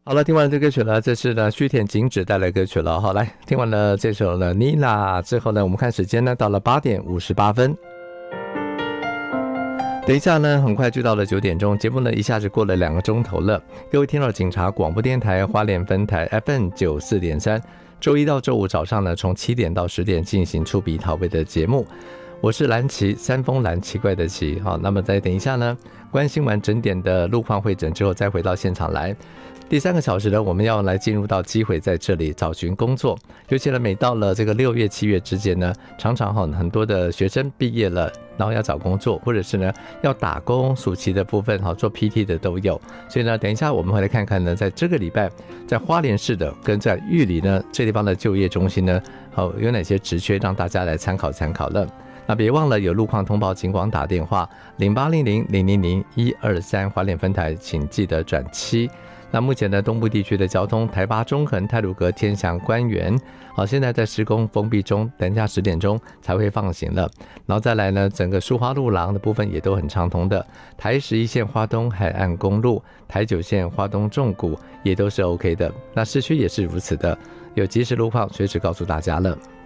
好了，听完这歌曲了，这是呢须田景子带来歌曲了。好，来听完了这首呢妮娜之后呢，我们看时间呢到了8点58分。等一下呢，很快就到了9点钟，节目呢一下子过了2个钟头了。各位听到警察广播电台花莲分台 FM94.3，周一到周五早上呢，从7点到10点进行出笔讨味的节目。我是蓝旗，三峰蓝，奇怪的奇。好，那么再等一下呢，关心完整点的路况会诊之后，再回到现场来。第3个小时呢，我们要来进入到机会在这里找寻工作，尤其呢，每到了这个6月、7月之间呢，常常很多的学生毕业了，然后要找工作，或者是呢要打工，暑期的部分做 PT 的都有。所以呢，等一下我们会来看看呢，在这个礼拜，在花莲市的跟在玉里呢这地方的就业中心呢，有哪些职缺让大家来参考参考了。那别忘了有路况通报请广打电话0800000123花莲分台，请记得转7。那目前呢，东部地区的交通，台八中横、太鲁阁、天祥、官园，现在在施工封闭中，等一下10点钟才会放行了。然后再来呢，整个苏花路廊的部分也都很畅通的，台11线花东海岸公路、台9线花东纵谷也都是 OK 的。那市区也是如此的，有即时路况随时告诉大家了。